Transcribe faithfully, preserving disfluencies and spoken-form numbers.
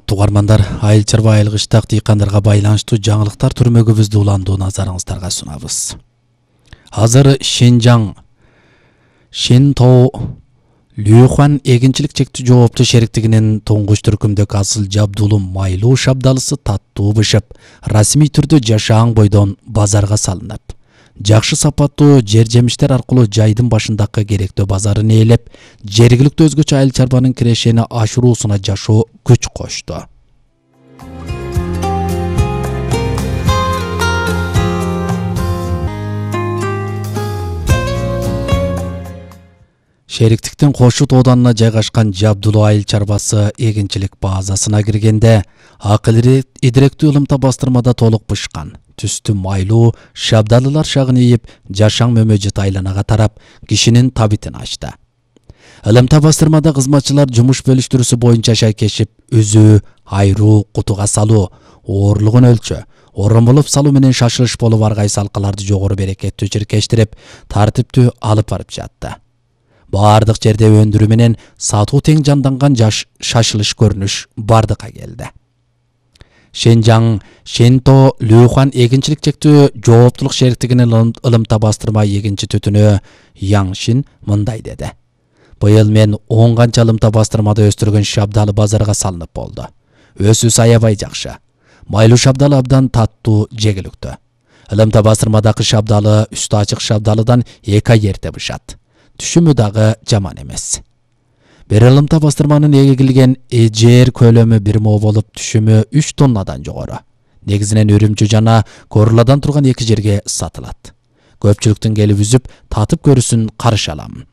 Урматтуу угармандар, айыл чарба айылгыштак дыйкандарга байланыштуу жаңылыктар түрмөгүбүздү уландуу назарыңыздарга сунабыз. Азыр Шинжаң, Шинтоо, Лүйхуан эгинчилик чектүү жооптуу шериктигинин туңгуч түркүмдүк асыл жабдуулуу майлуу шабдалысы таттуу бышып, расмий түрдө жашаң бойдон базарга салынып, жакшы сапаттуу жер жемиштер аркылуу жайдын башындагы керектүү базарын ээлеп, жергиликтүү өзгөчө айыл чарбанын кирешени ашыруусуна жашоо күч кошту. Шериктиктин Кошут оданына жайгашкан жабдулуу айыл чарбасы эгинчилик базасына киргенде, акыл идиректүү ылымта бастырмада толук бышкан. Түстү майлуу шабдалылар шагын ийип, жашаң мөмөжөт айланага тарап, кишинин табитин ачты. Ылымта бастырмада кызматчылар жумуш бөлүштүрүүсү боюнча шайкешип, үзүү, айруу, кутуга салуу, оорлугун өлчө, оромолуп салуу менен шашылыш болуп ар кайсы алкаларды жогору берекеттүү чиркештирип, тартиптүү алып барып жатты. Бардык жерде өндүрүү менен сатуу тең жанданган жаш шашылыш көрүнүш бардыкка келди. Шинжаң, Шинтоо, Лүйхуан эгинчилик чектүү жооптулук шериктигинин ылымта бастырма эгинчи түтүнү Яңшин мындай деди. Быйыл мен он канча ылымта бастырмада өстүргөн шабдалы базарга салынып болду. Өсүс аябай жакшы. Майлуу шабдалы абдан таттуу жегиликтүү. Ылымта бастырмадагы шабдалы үстү ачык шабдалыдан эки ай эрте бышат. Түшүмү дагы жаман эмес. Бир ылымта бастырманын эгилген жер көлөмү бир мо болуп, түшүмү үч тоннадан жогору. Негизинен Үрүмчү жана Коруладан турган эки жерге сатылат. Көпчүлүктүн келип үзүп, татып көрүүсүн каршы алам.